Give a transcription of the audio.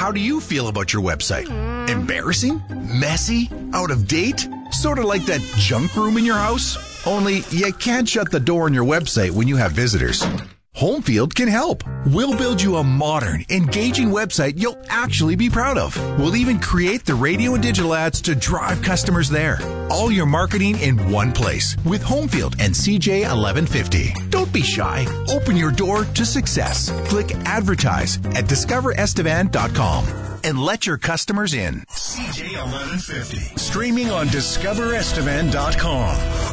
How do you feel about your website? Embarrassing? Messy? Out of date? Sort of like that junk room in your house? Only you can't shut the door on your website when you have visitors. Homefield can help. We'll build you a modern, engaging website you'll actually be proud of. We'll even create the radio and digital ads to drive customers there. All your marketing in one place with Homefield and CJ 1150. Don't be shy. Open your door to success. Click advertise at discoverestevan.com and let your customers in. CJ 1150. Streaming on discoverestevan.com.